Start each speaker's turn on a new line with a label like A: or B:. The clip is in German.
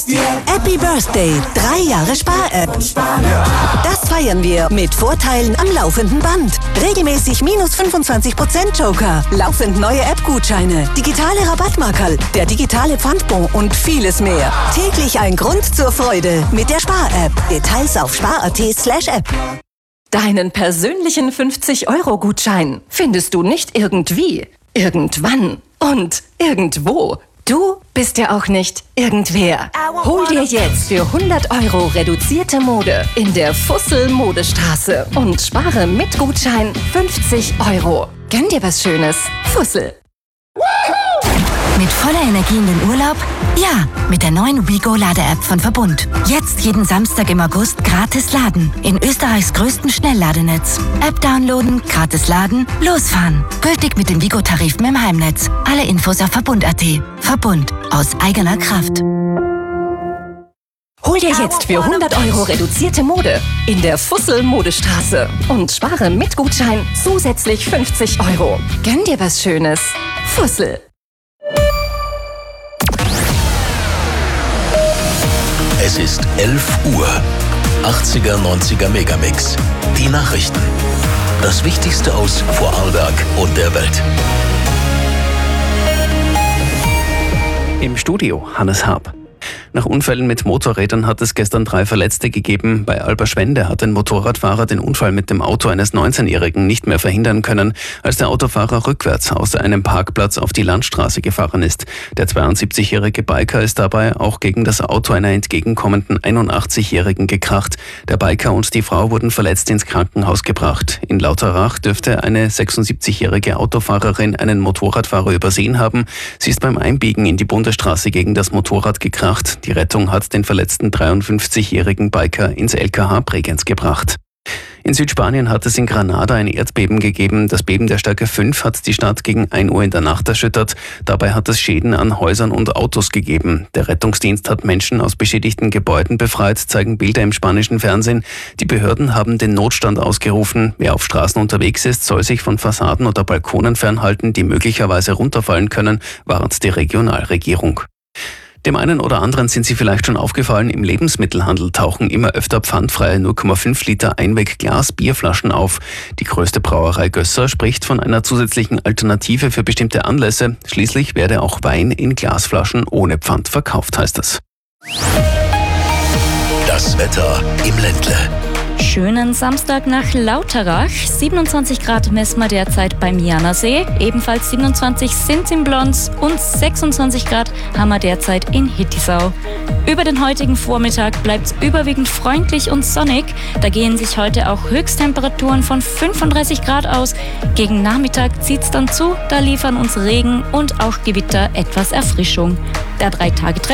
A: Happy Birthday, 3 Jahre Spar-App. Das feiern wir mit Vorteilen am laufenden Band. Regelmäßig minus 25% Joker, laufend neue App-Gutscheine, digitale Rabattmarkerl, der digitale Pfandbon und vieles mehr. Täglich ein Grund zur Freude mit der Spar-App. Details auf spar.at/app.
B: Deinen persönlichen 50-Euro-Gutschein findest du nicht irgendwie, irgendwann und irgendwo. Du bist ja auch nicht irgendwer. Hol dir jetzt für 100 Euro reduzierte Mode in der Fussel-Modestraße und spare mit Gutschein 50 Euro. Gönn dir was Schönes. Fussel.
C: Mit voller Energie in den Urlaub? Ja, mit der neuen WeGo-Lade-App von Verbund. Jetzt jeden Samstag im August gratis laden. In Österreichs größten Schnellladenetz. App downloaden, gratis laden, losfahren. Gültig mit den WeGo-Tarifen im Heimnetz. Alle Infos auf Verbund.at. Verbund. Aus eigener Kraft.
B: Hol dir jetzt für 100 Euro reduzierte Mode in der Fussel-Modestraße und spare mit Gutschein zusätzlich 50 Euro. Gönn dir was Schönes. Fussel.
D: Es ist 11 Uhr. 80er, 90er Megamix. Die Nachrichten. Das Wichtigste aus Vorarlberg und der Welt.
E: Im Studio Hannes Haab. Nach Unfällen mit Motorrädern hat es gestern 3 Verletzte gegeben. Bei Alberschwende hat ein Motorradfahrer den Unfall mit dem Auto eines 19-Jährigen nicht mehr verhindern können, als der Autofahrer rückwärts aus einem Parkplatz auf die Landstraße gefahren ist. Der 72-jährige Biker ist dabei auch gegen das Auto einer entgegenkommenden 81-Jährigen gekracht. Der Biker und die Frau wurden verletzt ins Krankenhaus gebracht. In Lauterach dürfte eine 76-jährige Autofahrerin einen Motorradfahrer übersehen haben. Sie ist beim Einbiegen in die Bundesstraße gegen das Motorrad gekracht. Die Rettung hat den verletzten 53-jährigen Biker ins LKH Bregenz gebracht. In Südspanien hat es in Granada ein Erdbeben gegeben. Das Beben der Stärke 5 hat die Stadt gegen 1 Uhr in der Nacht erschüttert. Dabei hat es Schäden an Häusern und Autos gegeben. Der Rettungsdienst hat Menschen aus beschädigten Gebäuden befreit, zeigen Bilder im spanischen Fernsehen. Die Behörden haben den Notstand ausgerufen. Wer auf Straßen unterwegs ist, soll sich von Fassaden oder Balkonen fernhalten, die möglicherweise runterfallen können, warnt die Regionalregierung. Dem einen oder anderen sind Sie vielleicht schon aufgefallen, im Lebensmittelhandel tauchen immer öfter pfandfreie 0,5 Liter Einweg-Glas-Bierflaschen auf. Die größte Brauerei Gösser spricht von einer zusätzlichen Alternative für bestimmte Anlässe. Schließlich werde auch Wein in Glasflaschen ohne Pfand verkauft, heißt es.
D: Das Wetter im Ländle.
F: Schönen Samstag nach Lauterach. 27 Grad messen wir derzeit beim Janersee. Ebenfalls 27 sind in Blons und 26 Grad haben wir derzeit in Hittisau. Über den heutigen Vormittag bleibt es überwiegend freundlich und sonnig. Da gehen sich heute auch Höchsttemperaturen von 35 Grad aus. Gegen Nachmittag zieht es dann zu. Da liefern uns Regen und auch Gewitter etwas Erfrischung. Der 3 Tage